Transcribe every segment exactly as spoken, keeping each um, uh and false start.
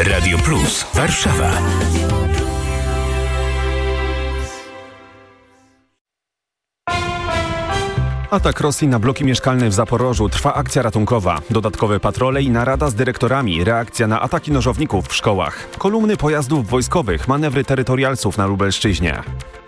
Radio Plus Warszawa. Atak Rosji na bloki mieszkalne w Zaporożu. Trwa akcja ratunkowa. Dodatkowe patrole i narada z dyrektorami. Reakcja na ataki nożowników w szkołach. Kolumny pojazdów wojskowych. Manewry terytorialsów na Lubelszczyźnie.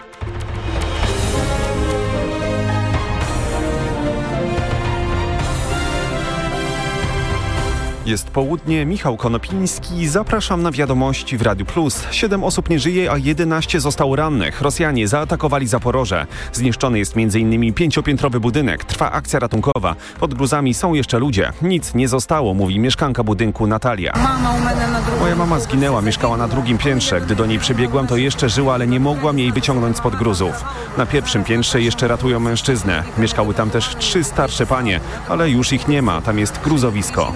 Jest południe, Michał Konopiński. Zapraszam na wiadomości w Radiu Plus. Siedem osób nie żyje, a jedenaście zostało rannych. Rosjanie zaatakowali Zaporoże. Zniszczony jest między innymi pięciopiętrowy budynek. Trwa akcja ratunkowa. Pod gruzami są jeszcze ludzie. Nic nie zostało, mówi mieszkanka budynku Natalia. Moja mama zginęła, mieszkała na drugim piętrze. Gdy do niej przybiegłam, to jeszcze żyła, ale nie mogłam jej wyciągnąć spod gruzów. Na pierwszym piętrze jeszcze ratują mężczyznę. Mieszkały tam też trzy starsze panie, ale już ich nie ma. Tam jest gruzowisko.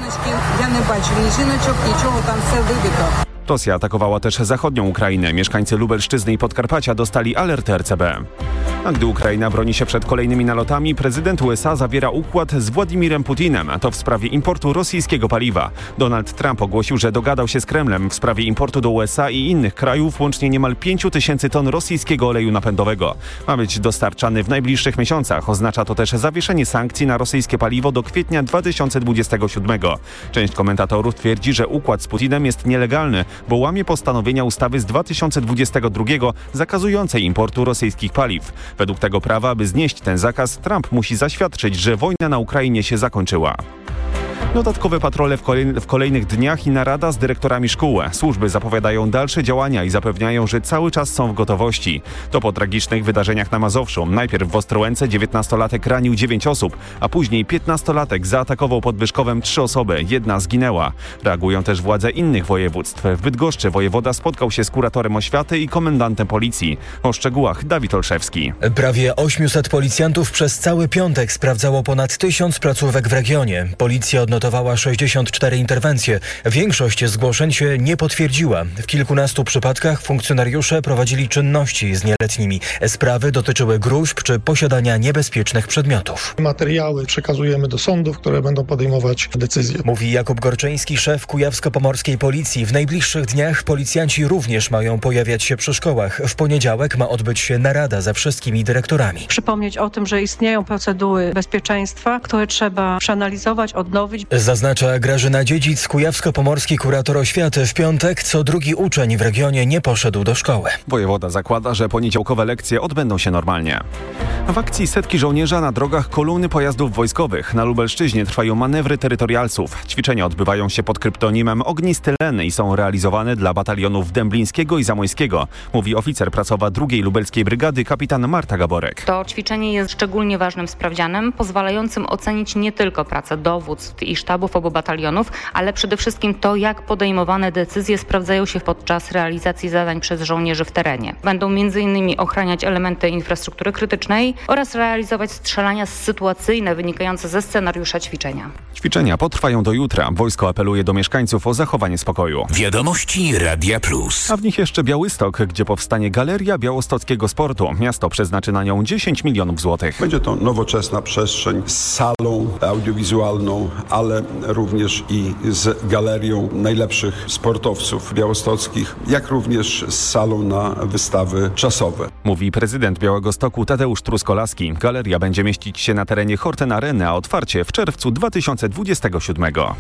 Rosja atakowała też zachodnią Ukrainę. Mieszkańcy Lubelszczyzny i Podkarpacia dostali alert R C B. A gdy Ukraina broni się przed kolejnymi nalotami, prezydent U S A zawiera układ z Władimirem Putinem, a to w sprawie importu rosyjskiego paliwa. Donald Trump ogłosił, że dogadał się z Kremlem w sprawie importu do U S A i innych krajów łącznie niemal pięć tysięcy ton rosyjskiego oleju napędowego. Ma być dostarczany w najbliższych miesiącach. Oznacza to też zawieszenie sankcji na rosyjskie paliwo do kwietnia dwa tysiące dwudziestego siódmego. Część komentatorów twierdzi, że układ z Putinem jest nielegalny, bo łamie postanowienia ustawy z dwa tysiące dwudziestego drugiego zakazującej importu rosyjskich paliw. Według tego prawa, aby znieść ten zakaz, Trump musi zaświadczyć, że wojna na Ukrainie się zakończyła. Dodatkowe patrole w, kolej, w kolejnych dniach i narada z dyrektorami szkół. Służby zapowiadają dalsze działania i zapewniają, że cały czas są w gotowości. To po tragicznych wydarzeniach na Mazowszu. Najpierw w Ostrołęce dziewiętnastolatek ranił dziewięć osób, a później piętnastolatek zaatakował pod Wyszkowem trzy osoby. Jedna zginęła. Reagują też władze innych województw. W Bydgoszczy wojewoda spotkał się z kuratorem oświaty i komendantem policji. O szczegółach Dawid Olszewski. Prawie osiemset policjantów przez cały piątek sprawdzało ponad tysiąc placówek w regionie. Policja odnotowała sześćdziesiąt cztery interwencje. Większość zgłoszeń się nie potwierdziła. W kilkunastu przypadkach funkcjonariusze prowadzili czynności z nieletnimi. Sprawy dotyczyły gróźb czy posiadania niebezpiecznych przedmiotów. Materiały przekazujemy do sądów, które będą podejmować decyzje. Mówi Jakub Gorczyński, szef kujawsko-pomorskiej policji. W najbliższych dniach policjanci również mają pojawiać się przy szkołach. W poniedziałek ma odbyć się narada ze wszystkimi dyrektorami. Przypomnieć o tym, że istnieją procedury bezpieczeństwa, które trzeba przeanalizować, odnowić. Zaznacza Grażyna Dziedzic, kujawsko-pomorski kurator oświaty. W piątek co drugi uczeń w regionie nie poszedł do szkoły. Wojewoda zakłada, że poniedziałkowe lekcje odbędą się normalnie. W akcji setki żołnierza na drogach kolumny pojazdów wojskowych. Na Lubelszczyźnie trwają manewry terytorialców. Ćwiczenia odbywają się pod kryptonimem Ognisty Len i są realizowane dla batalionów Dęblińskiego i Zamojskiego, mówi oficer prasowa drugiej Lubelskiej Brygady kapitan Marta Gaborek. To ćwiczenie jest szczególnie ważnym sprawdzianem, pozwalającym ocenić nie tylko pracę dowództw i sztabów obu batalionów, ale przede wszystkim to, jak podejmowane decyzje sprawdzają się podczas realizacji zadań przez żołnierzy w terenie. Będą między innymi ochraniać elementy infrastruktury krytycznej oraz realizować strzelania sytuacyjne wynikające ze scenariusza ćwiczenia. Ćwiczenia potrwają do jutra. Wojsko apeluje do mieszkańców o zachowanie spokoju. Wiadomości Radia Plus. A w nich jeszcze Białystok, gdzie powstanie Galeria Białostockiego Sportu. Miasto przeznaczy na nią dziesięć milionów złotych. Będzie to nowoczesna przestrzeń z salą audiowizualną, ale również i z galerią najlepszych sportowców białostockich, jak również z salą na wystawy czasowe. Mówi prezydent Białegostoku Tadeusz Truskolaski. Galeria będzie mieścić się na terenie Horten Areny, a otwarcie w czerwcu dwa tysiące dwudziestego siódmego.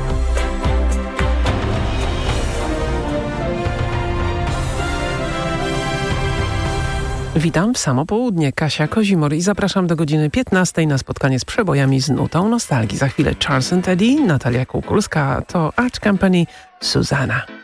Witam w samo południe, Kasia Kozimor i zapraszam do godziny piętnastej na spotkanie z przebojami z nutą nostalgii. Za chwilę Charles and Eddie, Natalia Kukulska, to Arch Company, Susanna.